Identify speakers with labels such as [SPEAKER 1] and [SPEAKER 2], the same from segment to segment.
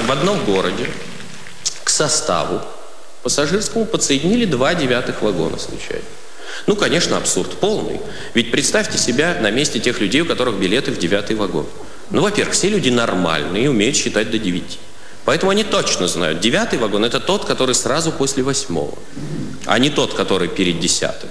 [SPEAKER 1] в одном городе к составу пассажирскому подсоединили 2 9-х вагона случайно. Ну, конечно, абсурд полный. Ведь представьте себя на месте тех людей, у которых билеты в 9-й вагон. Ну, во-первых, все люди нормальные и умеют считать до 9. Поэтому они точно знают, 9-й вагон – это тот, который сразу после 8-го, а не тот, который перед 10-м.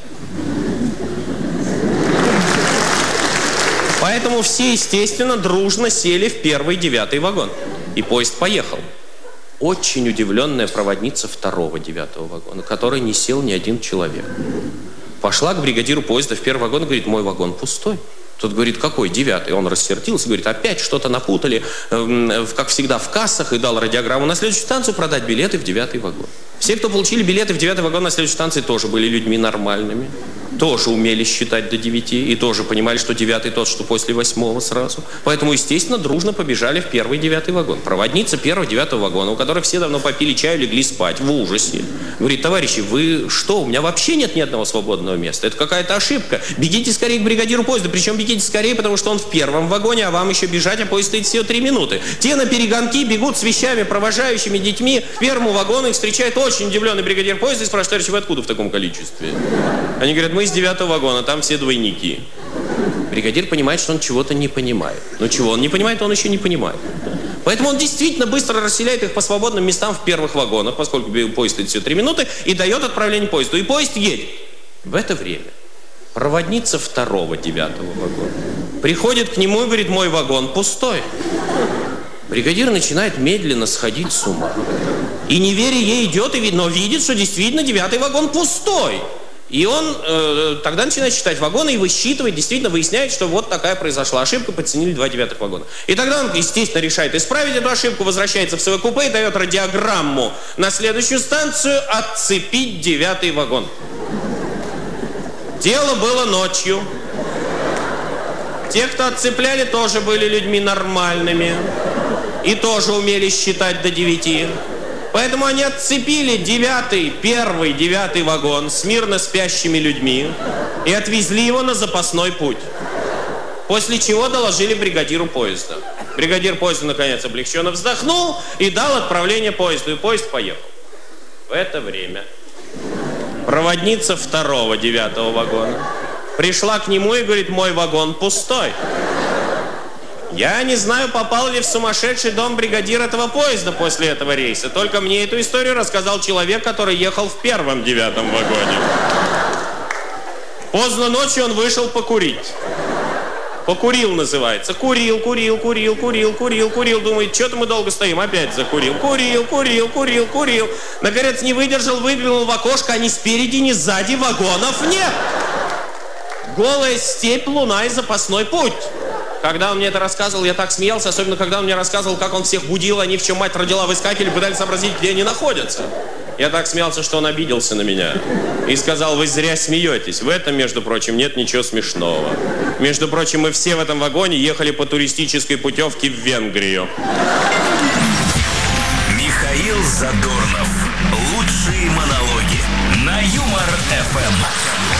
[SPEAKER 1] Поэтому все, естественно, дружно сели в первый 9-й вагон. И поезд поехал. Очень удивленная проводница 2-го 9-го вагона, в который не сел ни один человек. Пошла к бригадиру поезда в первый вагон и говорит: мой вагон пустой. Тот говорит: какой 9-й? Он рассердился, говорит: опять что-то напутали, как всегда, в кассах, и дал радиограмму на следующую станцию продать билеты в 9-й вагон. Все, кто получили билеты в 9-й вагон на следующей станции, тоже были людьми нормальными. Тоже умели считать до 9 и тоже понимали, что 9-й тот, что после 8-го сразу. Поэтому, естественно, дружно побежали в первый 9-й вагон. Проводница первого 9-го вагона, у которых все давно попили чаю, легли спать в ужасе. Говорит: товарищи, вы что? У меня вообще нет ни одного свободного места. Это какая-то ошибка. Бегите скорее к бригадиру поезда. Причем бегите скорее, потому что он в первом вагоне, а вам еще бежать, а поезд стоит всего 3 минуты. Те на перегонки бегут с вещами, провожающими детьми к первому вагону. Их встречает очень удивленный бригадир поезда и спрашивает: товарищи, вы откуда в таком количестве? Они говорят: мы из 9-го вагона, там все двойники. Бригадир понимает, что он чего-то не понимает. Но чего он не понимает, он еще не понимает. Поэтому он действительно быстро расселяет их по свободным местам в первых вагонах, поскольку поезд стоит всего 3 минуты, и дает отправление поезду. И поезд едет. В это время проводница 2-го 9-го вагона приходит к нему и говорит: мой вагон пустой. Бригадир начинает медленно сходить с ума. И не веря ей идет, но видит, что действительно 9-й вагон пустой. И он тогда начинает считать вагоны и высчитывает, действительно выясняет, что вот такая произошла ошибка, подценили 2 9-х вагона. И тогда он, естественно, решает исправить эту ошибку, возвращается в свое купе и дает радиограмму на следующую станцию отцепить 9-й вагон. Дело было ночью. Те, кто отцепляли, тоже были людьми нормальными и тоже умели считать до 9. Поэтому они отцепили 9-й, первый 9-й вагон с мирно спящими людьми и отвезли его на запасной путь. После чего доложили бригадиру поезда. Бригадир поезда, наконец, облегченно вздохнул и дал отправление поезду, и поезд поехал. В это время проводница 2-го 9-го вагона пришла к нему и говорит: мой вагон пустой. Я не знаю, попал ли в сумасшедший дом бригадир этого поезда после этого рейса. Только мне эту историю рассказал человек, который ехал в первом 9-м вагоне. Поздно ночью он вышел покурить. Покурил, называется. Курил. Думает: что-то мы долго стоим. Опять закурил. Курил. Наконец не выдержал, выглянул в окошко, а ни спереди, ни сзади вагонов нет. Голая степь, луна и запасной путь. Когда он мне это рассказывал, я так смеялся, особенно когда он мне рассказывал, как он всех будил, они в чем мать родила в искателе, пытались сообразить, где они находятся. Я так смеялся, что он обиделся на меня и сказал: вы зря смеетесь. В этом, между прочим, нет ничего смешного. Между прочим, мы все в этом вагоне ехали по туристической путевке в Венгрию.
[SPEAKER 2] Михаил Задорнов. Лучшие монологи на Юмор ФМ.